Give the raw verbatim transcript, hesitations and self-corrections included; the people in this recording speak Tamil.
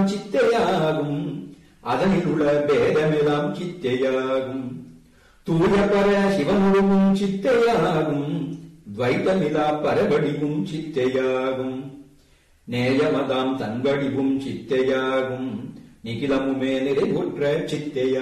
சித்தையாகும். அதனில் உள்ள பேதமெல்லாம் சித்தையாகும். தூய பர சிவனுருவும் சித்தையாகும். துவைத்தமிலா பரவடிவும் சித்தையாகும். நேயமதாம் தன்வடிவும் சித்தையாகும். நிகிலமுமே நிறைவுற்ற சித்தையாகும்.